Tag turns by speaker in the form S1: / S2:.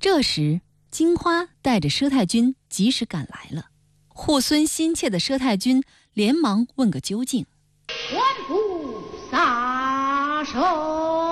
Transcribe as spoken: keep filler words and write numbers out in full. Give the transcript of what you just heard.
S1: 这时，金花带着佘太君及时赶来了。扈孙心切的佘太君连忙问个究竟。
S2: 万不撒手。